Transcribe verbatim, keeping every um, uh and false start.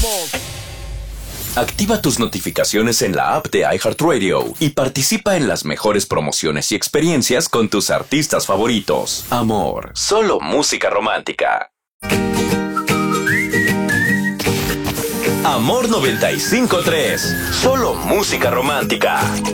Activa tus notificaciones en la app de iHeartRadio y participa en las mejores promociones y experiencias con tus artistas favoritos. Amor, solo música romántica. Amor noventa y cinco punto tres, solo música romántica.